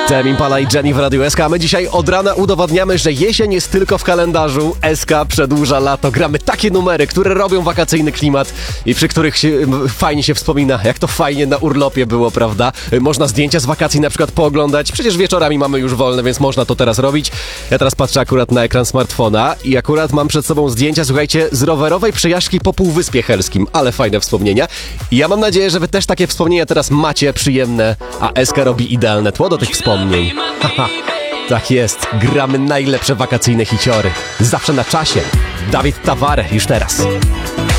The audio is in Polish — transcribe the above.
Tame Impala i Jenny w Radiu SK. A my dzisiaj od rana udowadniamy, że jesień jest tylko w kalendarzu. SK przedłuża lato. Gramy takie numery, które robią wakacyjny klimat i przy których fajnie się wspomina, jak to fajnie na urlopie było, prawda? Można zdjęcia z wakacji na przykład pooglądać. Przecież wieczorami mamy już wolne, więc można to teraz robić. Ja teraz patrzę akurat na ekran smartfona i akurat mam przed sobą zdjęcia, słuchajcie, z rowerowej przejażdżki po Półwyspie Helskim. Ale fajne wspomnienia. I ja mam nadzieję, że wy też takie wspomnienia teraz macie przyjemne, a SK robi idealne tło do tych wspomnień. Haha, tak jest. Gramy najlepsze wakacyjne hiciory. Zawsze na czasie. Dawid Taware już teraz.